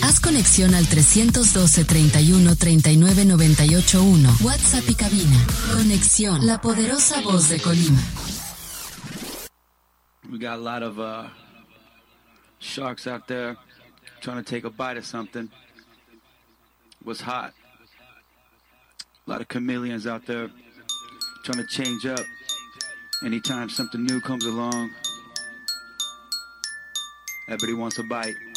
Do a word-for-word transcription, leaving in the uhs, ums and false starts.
Haz conexión al trescientos doce, treinta y uno, treinta y nueve, noventa y ocho uno. WhatsApp y cabina. Conexión, la poderosa voz de Colima. We got a lot of uh, sharks out there trying to take a bite of something. What's hot? A lot of chameleons out there trying to change up anytime something new comes along. Everybody wants a bite.